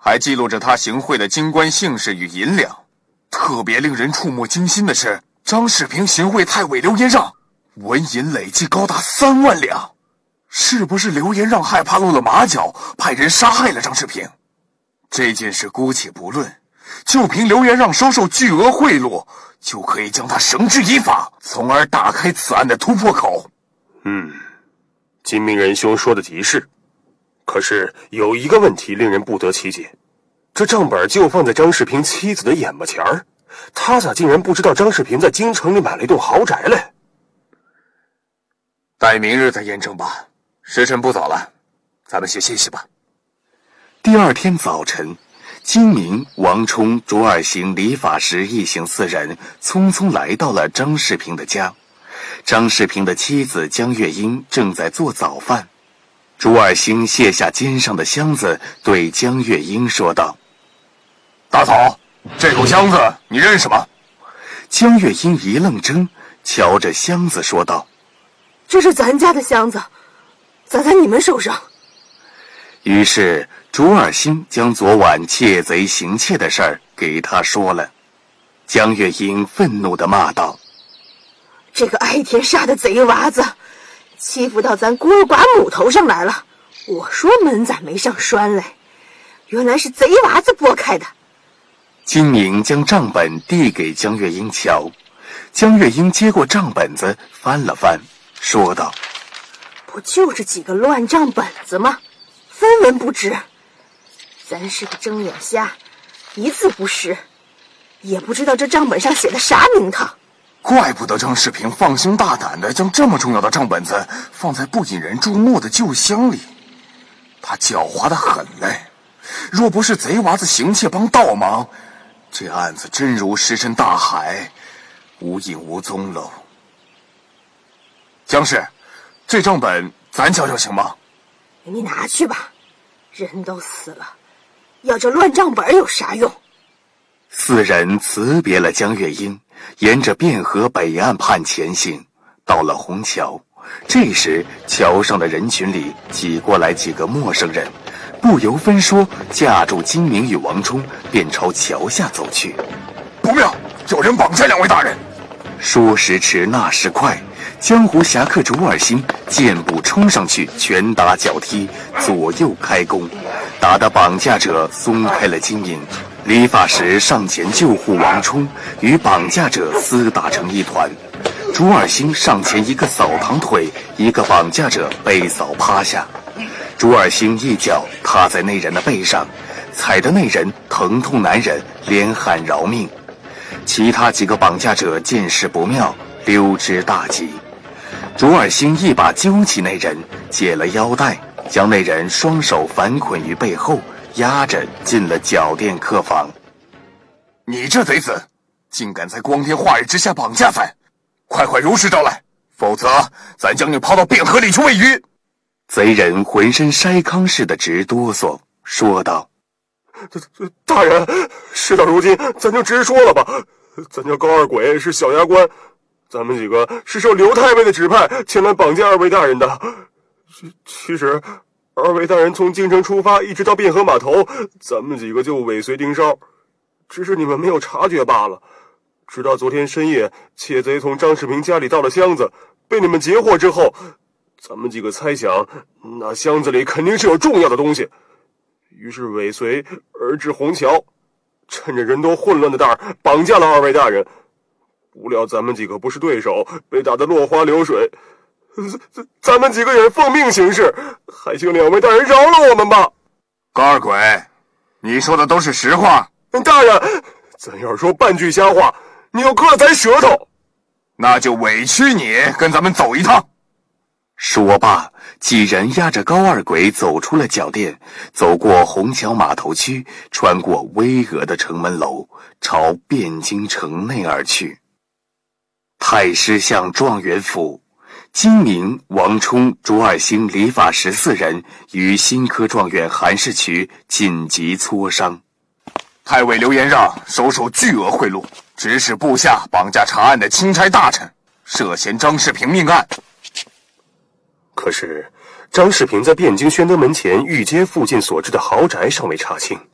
还记录着他行贿的京官姓氏与银两。特别令人触目惊心的是，张世平行贿太尉刘延让，纹银累计高达3万两。是不是刘延让害怕露了马脚，派人杀害了张世平？这件事姑且不论，就凭刘延让收受巨额贿赂，就可以将他绳之以法，从而打开此案的突破口。 金明仁兄说的极是，可是有一个问题令人不得其解，这账本就放在张世平妻子的眼巴前儿，他咋竟然不知道张世平在京城里买了一栋豪宅嘞？ 待明日再验证吧，时辰不早了，咱们先歇息吧。 第二天早晨，金明、王冲、卓尔行、李法时一行4人匆匆来到了张世平的家。张世平的妻子江月英正在做早饭。卓尔行卸下肩上的箱子，对江月英说道：“ 大嫂，这口箱子你认识吗？” 江月英一愣怔，瞧着箱子说道：“ 这是咱家的箱子，咋在你们手上？” 于是卓尔兴将昨晚窃贼行窃的事儿给他说了。江月英愤怒地骂道：“ 这个挨天杀的贼娃子，欺负到咱孤儿寡母头上来了！我说门咋没上栓嘞？原来是贼娃子拨开的。” 金明将账本递给江月英瞧，江月英接过账本子翻了翻，说道：“ 不就是几个乱账本子吗？分文不值。咱是个睁眼瞎，一字不识，也不知道这账本上写的啥名堂。 怪不得张世平放心大胆地将这么重要的账本子放在不引人注目的旧箱里，他狡猾得很嘞。若不是贼娃子行窃帮倒忙，这案子真如石沉大海，无影无踪喽。江氏，这账本咱瞧瞧行吗？ 你拿去吧，人都死了，要这乱账本有啥用 ？4人辞别了江月英，沿着汴河北岸畔前行，到了虹桥。这时桥上的人群里挤过来几个陌生人，不由分说架住金明与王冲，便朝桥下走去。 不妙，有人绑架2位大人！ 说时迟，那时快，江湖侠客卓尔兴箭步冲上去，拳打脚踢，左右开弓，打得绑架者松开了金明。李法时上前救护王冲，与绑架者厮打成一团。卓尔兴上前一个扫堂腿，一个绑架者被扫趴下。卓尔兴一脚踏在那人的背上，踩得那人疼痛难忍，连喊饶命。其他几个绑架者见势不妙，溜之大吉。卓尔兴一把揪起那人，解了腰带，将那人双手反捆于背后，压着进了脚店客房。 你这贼子，竟敢在光天化日之下绑架咱！快如实招来，否则咱将你抛到汴河里去喂鱼！ 贼人浑身筛糠似的直哆嗦，说道：“ 大人，事到如今，咱就直说了吧。咱家高二鬼是小衙官，咱们几个是受刘太尉的指派前来绑架2位大人的。其实2位大人从京城出发，一直到汴河码头，咱们几个就尾随盯梢，只是你们没有察觉罢了。直到昨天深夜，窃贼从张世平家里盗了箱子，被你们截获之后，咱们几个猜想那箱子里肯定是有重要的东西，于是尾随而至虹桥，趁着人多混乱的当儿绑架了2位大人。不料咱们几个不是对手，被打得落花流水。咱们几个人奉命行事，还请2位大人饶了我们吧。” 高二鬼，你说的都是实话？ 大人，咱要是说半句瞎话，你要割咱舌头。 那就委屈你跟咱们走一趟。 说罢，几人押着高二鬼走出了脚店，走过虹桥码头区，穿过巍峨的城门楼，朝汴京城内而去。太师巷状元府，金明、王冲、卓尔兴、李法时4人与新科状元韩世渠紧急磋商。 太尉刘延让收受巨额贿赂，指使部下绑架查案的钦差大臣，涉嫌张世平命案。 可是张世平在汴京宣德门前御街附近所置的豪宅尚未查清，